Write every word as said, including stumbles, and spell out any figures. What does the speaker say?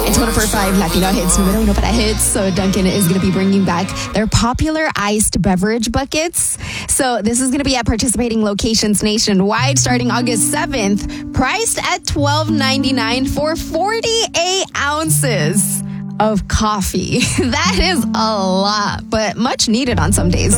It's one oh four point five Latino Hits, numero uno para hits. So Dunkin' is going to be bringing back their popular iced beverage buckets. So this is going to be at participating locations nationwide starting August seventh, priced at twelve ninety-nine for forty-eight ounces of coffee. That is a lot, but much needed on some days.